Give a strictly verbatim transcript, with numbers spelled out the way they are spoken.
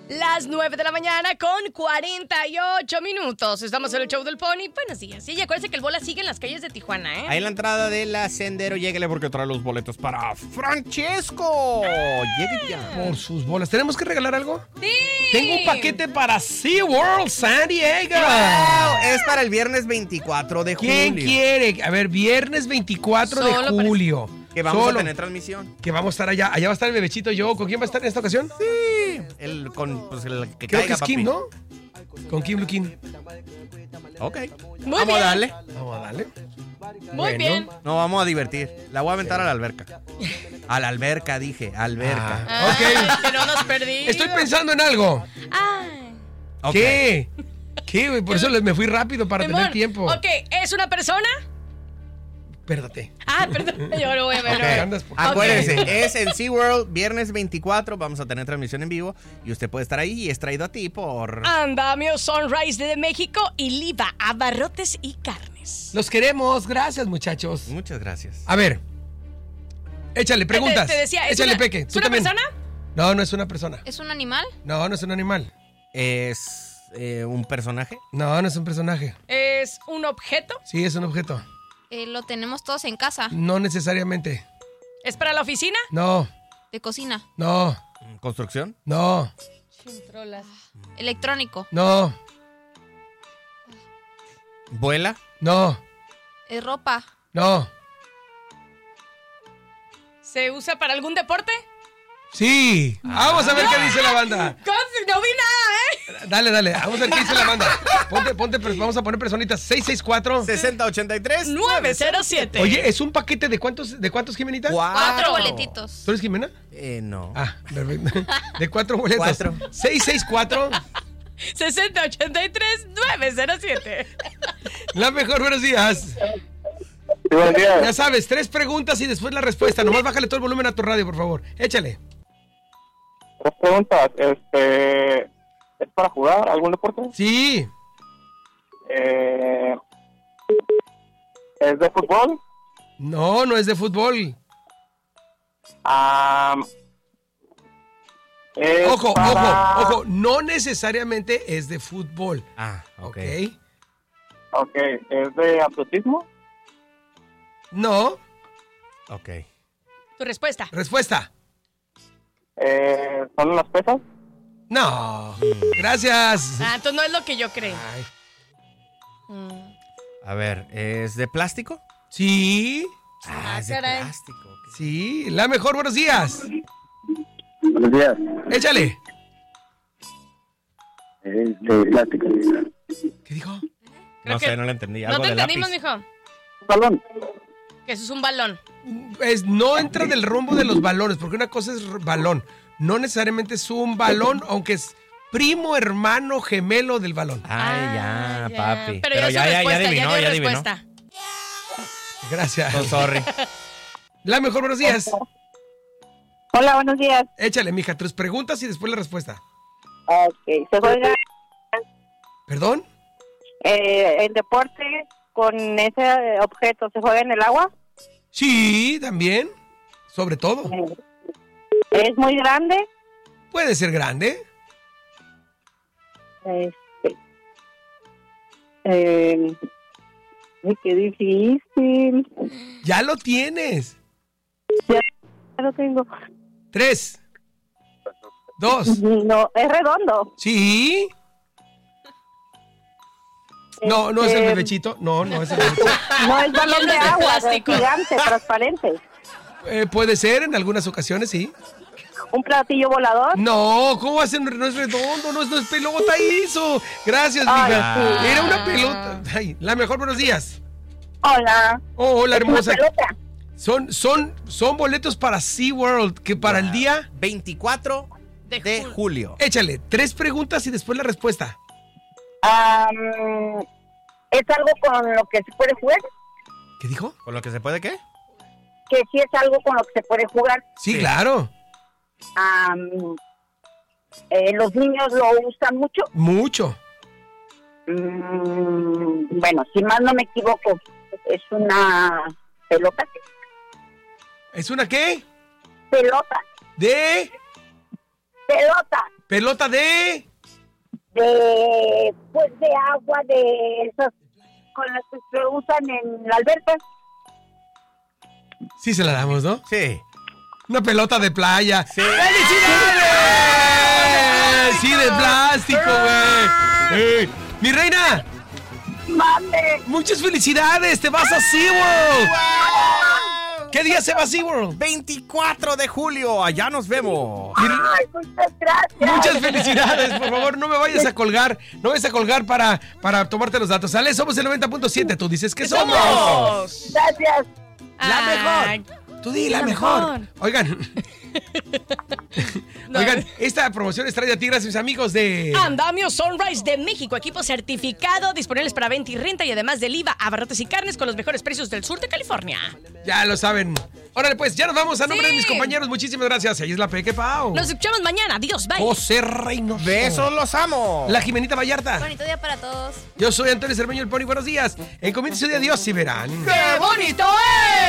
Las nueve de la mañana con cuarenta y ocho minutos. Estamos en el show del Pony. Buenos días. Sí, y acuérdense que el bola sigue en las calles de Tijuana, ¿eh? Ahí en la entrada de la Sendero, lléguele porque trae los boletos para Francesco. Ah. Llegue ya. Por sus bolas. ¿Tenemos que regalar algo? Sí. Tengo un paquete para SeaWorld San Diego. Wow, es para el viernes veinticuatro de julio. ¿Quién quiere? A ver, viernes veinticuatro Solo de julio. Que vamos Solo. a tener transmisión. Que vamos a estar allá. Allá va a estar el bebechito yo. ¿Con quién va a estar en esta ocasión? Sí. El, con, pues, el que Creo caiga, que es papi. Kim, ¿no? Con Kim Lukin. Ok. Muy vamos bien. a darle. Vamos a darle. Muy Bueno. bien. No, vamos a divertir. La voy a aventar a la alberca. A la alberca, dije. Alberca. Ah, Ay, ok. que no nos perdí. Estoy pensando en algo. Ay. Ok. ¿Qué? ¿Qué, güey? Por eso les- me fui rápido para Simón, tener tiempo. Ok, ¿es una persona? Espérate. Ah, perdón. Yo lo voy a ver. Ok. lo voy a- Andas por- Acuérdense, es en SeaWorld, viernes veinticuatro. Vamos a tener transmisión en vivo. Y usted puede estar ahí y es traído a ti por... Andamio Sunrise de México y Liva, abarrotes y carnes. Los queremos. Gracias, muchachos. Muchas gracias. A ver. Échale, preguntas. Te, te decía, ¿es Échale, una, Peque. ¿es Tú una también. persona? No, no es una persona. ¿Es un animal? No, no es un animal. ¿Es eh, un personaje? No, no es un personaje. ¿Es un objeto? Sí, es un objeto. Eh, lo tenemos todos en casa, No necesariamente. ¿Es para la oficina? No, de cocina, no, ¿Construcción? no, Chintrolas. electrónico, no, ¿Vuela? no, es ropa, no. ¿Se usa para algún deporte? Sí. Vamos a ver qué dice la banda. Casi no vi nada, ¿eh? Dale, dale. Vamos a ver qué dice la banda. Ponte, ponte, pero vamos a poner personitas. seis seis cuatro. sesenta ochenta y tres. nueve cero siete. Oye, ¿es un paquete de cuántos, de cuántos, Jimenita? cuatro boletitos. ¿Tú eres Jimena? Eh, no. Ah, perfecto. De cuatro boletos. Cuatro. seis seis cuatro. sesenta ochenta y tres nueve cero siete. La mejor, buenos días. Sí, buenos días. Ya sabes, tres preguntas y después la respuesta. Nomás bájale todo el volumen a tu radio, por favor. Échale. Tres preguntas. Este, ¿es para jugar algún deporte? Sí. Eh, ¿Es de fútbol? No, no es de fútbol. Ah, es Ojo, para- ojo, ojo. No necesariamente es de fútbol. Ah, ok. ¿Ok? Ok, ¿es de atletismo? No. Ok. Tu respuesta. Respuesta. Eh, ¿Son las pesas? No. Gracias. Ah, entonces no es lo que yo creo. Ay. Mm. A ver, ¿es de plástico? Sí. Ah, Ah, es de caray. plástico. ok. Sí. La mejor, buenos días. Buenos días. Échale. Es de plástico. ¿Qué dijo? Creo No que- sé, no le entendí. No Algo te de entendimos, lápiz. mijo. Balón. Que eso es un balón. Es, no entra del rombo de los balones, porque una cosa es r- balón. No necesariamente es un balón, aunque es primo, hermano, gemelo del balón. Ay, ya, Ah, papi. Pero, ya, ya, su ya, respuesta, ya adivinó, dio ya adivinó. respuesta. Gracias. So sorry. La mejor, buenos días. Hola, buenos días. Échale, mija, tus preguntas y después la respuesta. Ok, se juega ¿Perdón? eh, el deporte con ese objeto, ¿se juega en el agua? Sí, también. Sobre todo. ¿Es muy grande? Puede ser grande. Este, eh, ay, qué difícil. Ya lo tienes. Ya lo tengo. Tres. Dos. No, es redondo. Sí. No, no es el Este, bebechito. No, no es el bebechito. No es balón Ya no de es de agua, plástico. es gigante, transparente. Eh, puede ser en algunas ocasiones, sí. ¿Un platillo volador? No, ¿cómo va a ser? No es redondo, no es, no es pelota eso. Gracias, mija. Ay, Era una pelota. Ay, la mejor, buenos días. Hola. Oh, hola, Es una hermosa. pelota. Son, son, son boletos para SeaWorld, que para el día... veinticuatro De de julio. julio. Échale, tres preguntas y después la respuesta. Am, ¿Es algo con lo que se puede jugar? ¿Qué dijo? ¿Con lo que se puede qué? Que sí es algo con lo que se puede jugar. Sí, Sí. claro. Am, eh, ¿Los niños lo usan mucho? Mucho. Mm, bueno, si más no me equivoco, es una pelota. ¿Es una qué? Pelota, De... pelota. Pelota de... De, pues, de agua, de esas con las que se usan en la alberca. Sí se la damos, ¿no? Sí. Una pelota de playa. Sí. ¡Felicidades! Sí, de plástico, güey. Ey, mi reina, ¡Mande! muchas felicidades. Te vas a SeaWorld. ¿Qué día se va a SeaWorld? veinticuatro de julio, allá nos vemos. ¡Ay, muchas gracias! Muchas felicidades, por favor, no me vayas a colgar, no vayas a colgar para, para tomarte los datos. ¿Sale? Somos el noventa punto siete, tú dices que somos. ¡Somos! Gracias. La Ay, mejor. Tú di la, la mejor. mejor. Oigan. No. Oigan, esta promoción es traída a ti gracias a mis amigos de... Andamio Sunrise de México, equipo certificado, disponibles para venta y renta y además del I V A, abarrotes y carnes con los mejores precios del sur de California. Ya lo saben. Órale, pues, ya nos vamos a nombre Sí. de mis compañeros. Muchísimas gracias. Ahí es la Peque Pau. Nos escuchamos mañana. Adiós, bye. José Reynoso. Besos, los amo. La Jimenita Vallarta. Bonito día para todos. Yo soy Antonio Cermeño el Pony. Buenos días. Encomiéndese de Dios y verán. ¡Qué bonito es!